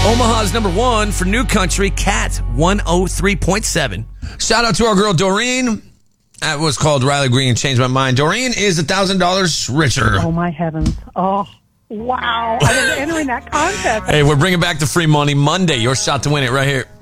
Omaha's number one for New Country, Cat 103.7. Shout out to our girl Doreen. That was called Riley Green. Changed my mind. Doreen is $1,000 richer. Oh, my heavens. Oh, wow. I was entering that contest. Hey, we're bringing back the free money Monday. Your shot to win it right here.